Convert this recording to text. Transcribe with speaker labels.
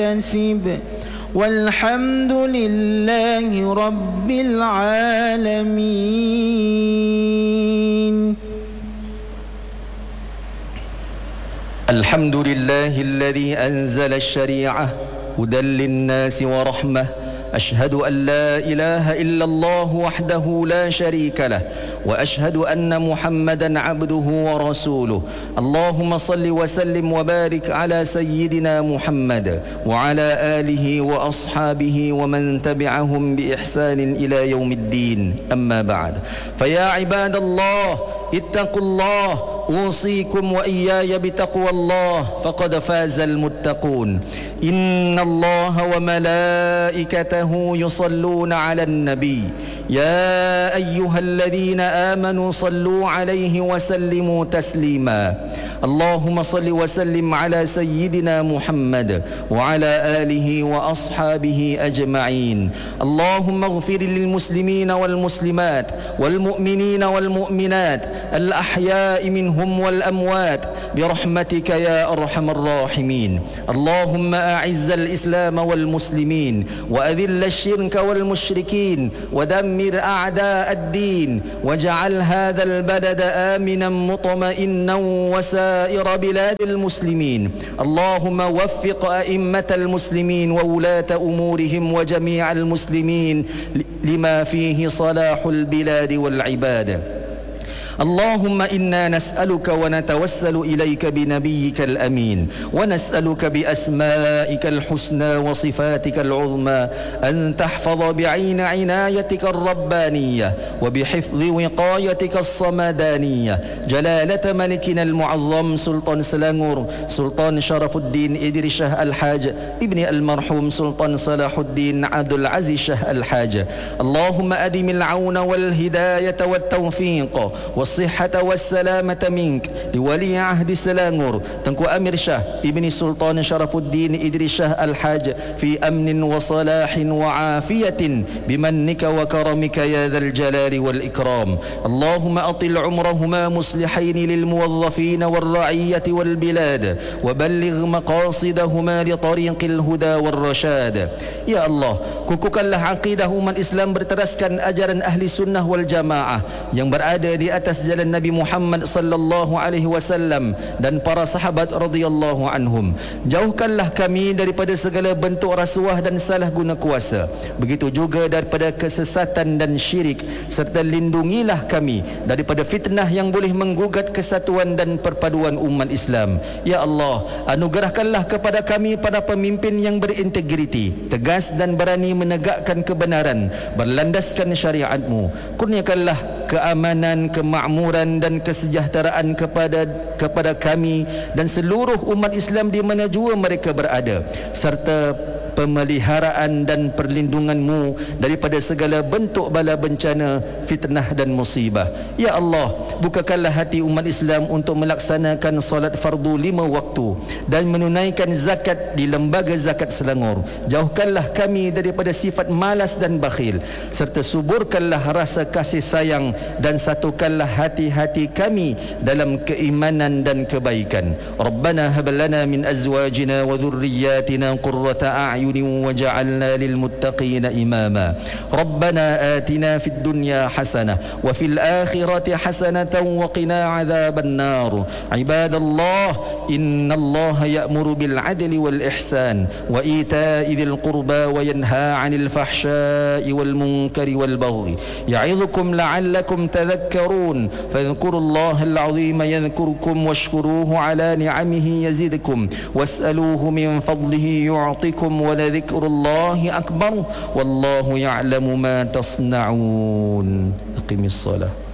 Speaker 1: واحتسب والحمد لله رب العالمين.
Speaker 2: الحمد لله الذي أنزل الشريعة هدى للناس ورحمة. أشهد أن لا إله إلا الله وحده لا شريك له وأشهد أن محمدا عبده ورسوله. اللهم صل وسلم وبارك على سيدنا محمد وعلى آله وأصحابه ومن تبعهم بإحسان إلى يوم الدين. أما بعد، فيا عباد الله اتقوا الله، أوصيكم وإياي بتقوى الله، فقد فاز المتقون. إن الله وملائكته يصلون على النبي يا أيها الذين آمنوا صلوا عليه وسلموا تسليما. اللهم صل وسلم على سيدنا محمد وعلى آله وأصحابه أجمعين. اللهم اغفر للمسلمين والمسلمات والمؤمنين والمؤمنات الأحياء منهم والأموات برحمتك يا أرحم الراحمين. اللهم أعز الإسلام والمسلمين وأذل الشرك والمشركين ودمر أعداء الدين واجعل هذا البلد آمنا مطمئنا وسائر بلاد المسلمين. اللهم وفق أئمة المسلمين وولاة أمورهم وجميع المسلمين لما فيه صلاح البلاد والعباد. اللهم إنا نسألك ونتوسل إليك بنبيك الأمين ونسألك بأسمائك الحسنى وصفاتك العظمى أن تحفظ بعين عنايتك الربانية وبحفظ وقايتك الصمدانية جلالة ملكنا المعظم سلطان سلانغور سلطان شرف الدين إدريس شاه الحاج ابن المرحوم سلطان صلاح الدين عبد العزيز شاه الحاج. اللهم أدم العون والهداية والتوفيق والصحة والسلامة منك لولي عهد سلانغور تنكو أمير شاه ابن سلطان شرف الدين إدريس شاه الحاج في أمن وصلاح وعافية بمنك وكرمك يا ذا الجلال والإكرام. اللهم أطل عمرهما مصلحين للموظفين والرعية والبلاد وبلغ مقاصدهما لطريق الهدى والرشاد. يا الله, kukukanlah akidah umat Islam berteraskan ajaran ahli sunnah wal jamaah yang berada di atas jalan Nabi Muhammad sallallahu alaihi wasallam dan para sahabat radhiyallahu anhum. Jauhkanlah kami daripada segala bentuk rasuah dan salah guna kuasa, begitu juga daripada kesesatan dan syirik, serta lindungilah kami daripada fitnah yang boleh menggugat kesatuan dan perpaduan umat Islam. Ya Allah, anugerahkanlah kepada kami para pemimpin yang berintegriti, tegas dan berani menegakkan kebenaran, berlandaskan syariat-Mu. Kurniakanlah keamanan, kemakmuran dan kesejahteraan kepada kami dan seluruh umat Islam di mana jua mereka berada, serta pemeliharaan dan perlindungan-Mu daripada segala bentuk bala bencana, fitnah dan musibah. Ya Allah, bukakanlah hati umat Islam untuk melaksanakan solat fardu 5 waktu dan menunaikan zakat di lembaga zakat Selangor. Jauhkanlah kami daripada sifat malas dan bakhil, serta suburkanlah rasa kasih sayang dan satukanlah hati-hati kami dalam keimanan dan kebaikan. Rabbana hab lana min azwajina wa dhurriyyatina qurrata a'yunin waj'alna lil muttaqina imama. Rabbana atina fid dunya hasanah wa fil akhirati hasanatan wa qina adzaban nar. Ibadallah, innallaha ya'muru bil adli wal ihsan wa ita'i dzil qurba wa yanha 'anil fahsya'i wal munkari wal baghi. Ya'idhukum la'allakum tadhakkarun. Fadhkurullaha al-'azima yadhkurkum washkuruhu 'ala ni'amihi yazidkum was'aluhu min fadlihi yu'tikum wa ladhikrullahi akbar wallahu ya'lamu ma tasna'un. Aqimis salah.